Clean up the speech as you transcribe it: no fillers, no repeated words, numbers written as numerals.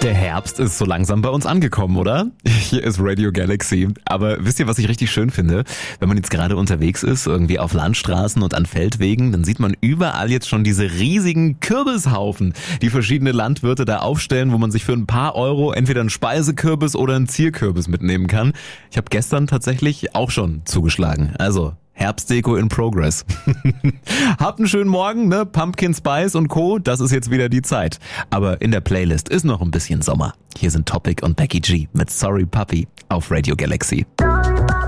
Der Herbst ist so langsam bei uns angekommen, oder? Hier ist Radio Galaxy. Aber wisst ihr, was ich richtig schön finde? Wenn man jetzt gerade unterwegs ist, irgendwie auf Landstraßen und an Feldwegen, dann sieht man überall jetzt schon diese riesigen Kürbishaufen, die verschiedene Landwirte da aufstellen, wo man sich für ein paar Euro entweder einen Speisekürbis oder einen Zierkürbis mitnehmen kann. Ich habe gestern tatsächlich auch schon zugeschlagen. Also Herbstdeko in progress. Habt einen schönen Morgen, ne? Pumpkin Spice und Co., das ist jetzt wieder die Zeit. Aber in der Playlist ist noch ein bisschen Sommer. Hier sind Topic und Becky G mit Sorry Puppy auf Radio Galaxy.